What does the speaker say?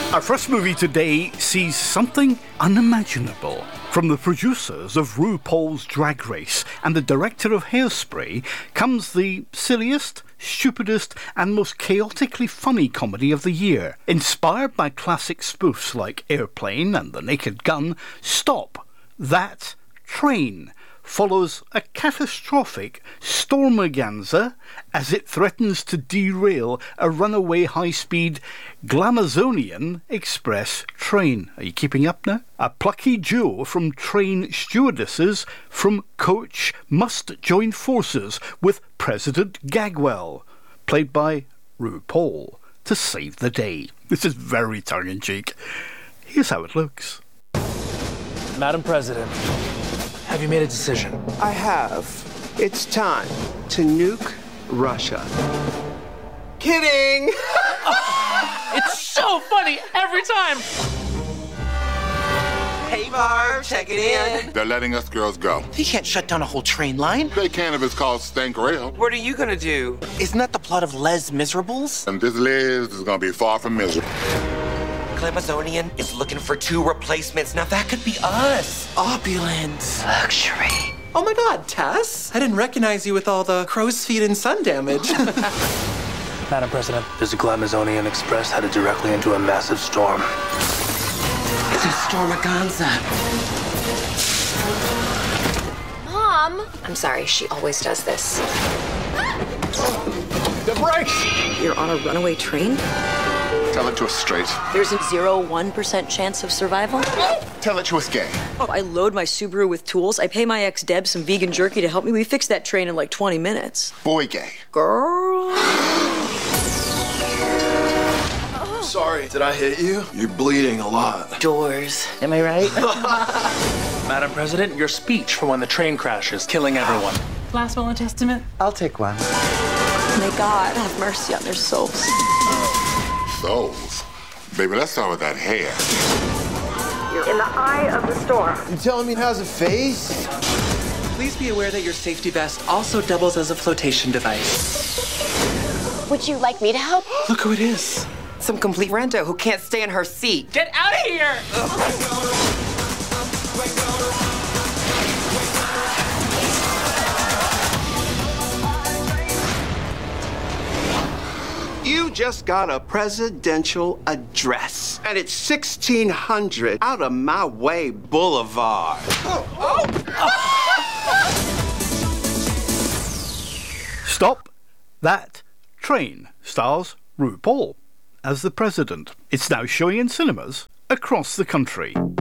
Our first movie today sees something unimaginable. From the producers of RuPaul's Drag Race and the director of Hairspray comes the silliest, stupidest and most chaotically funny comedy of the year. Inspired by classic spoofs like Airplane and The Naked Gun, Stop! That Train! Follows a catastrophic stormaganza as it threatens to derail a runaway high-speed Glamazonian express train. Are you keeping up now? A plucky duo from train stewardesses from Coach must join forces with President Gagwell, played by RuPaul, to save the day. This is very tongue-in-cheek. Here's how it looks. Madam President, have you made a decision? I have. It's time to nuke Russia. Kidding! It's so funny every time! Hey, Barb, check it in. They're letting us girls go. He can't shut down a whole train line. They can if it's called Stank Rail. What are you gonna do? Isn't that the plot of Les Miserables? And this Liz is gonna be far from miserable. Glamazonian is looking for 2 replacements. Now that could be us. Opulent. Luxury. Oh my God, Tess. I didn't recognize you with all the crow's feet and sun damage. Madam President, there's a Glamazonian Express headed directly into a massive storm. It's a stormaganza. Mom! I'm sorry, she always does this. The brakes! You're on a runaway train? Tell it to us straight. There's a 0.1% chance of survival? Tell it to us gay. I load my Subaru with tools, I pay my ex Deb some vegan jerky to help me. We fix that train in like 20 minutes. Boy gay. Girl. Sorry, did I hit you? You're bleeding a lot. Doors. Am I right? Madam President, your speech for when the train crashes, killing everyone. Last will and testament? I'll take one. May God have mercy on their souls. Souls. Baby, let's start with that hair. You're in the eye of the storm. You telling me it has a face? Please be aware that your safety vest also doubles as a flotation device. Would you like me to help? Look who it is. Some complete rando who can't stay in her seat. Get out of here! You just got a presidential address, and it's 1600 Out of My Way Boulevard. Stop! That Train stars RuPaul as the president. It's now showing in cinemas across the country.